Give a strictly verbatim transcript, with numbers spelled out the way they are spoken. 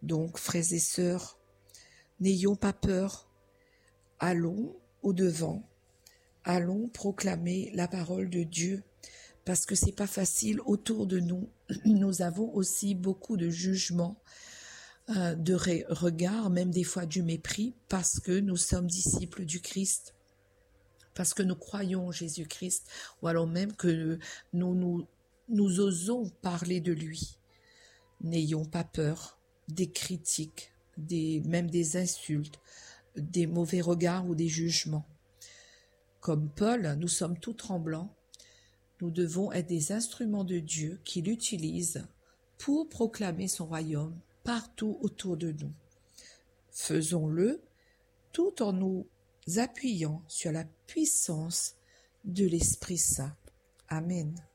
Donc, frères et sœurs, n'ayons pas peur, allons au-devant, allons proclamer la parole de Dieu, parce que c'est pas facile autour de nous. Nous avons aussi beaucoup de jugements, euh, de re- regards, même des fois du mépris, parce que nous sommes disciples du Christ, parce que nous croyons en Jésus-Christ, ou alors même que nous, nous, nous osons parler de lui. N'ayons pas peur des critiques, des, même des insultes, des mauvais regards ou des jugements. Comme Paul, nous sommes tout tremblants. Nous devons être des instruments de Dieu qu'il utilise pour proclamer son royaume partout autour de nous. Faisons-le tout en nous appuyant sur la puissance de l'Esprit Saint. Amen.